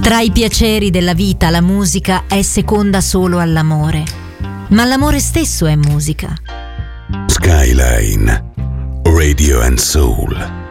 Tra i piaceri della vita, la musica è seconda solo all'amore. Ma l'amore stesso è musica. Skyline Radio and Soul.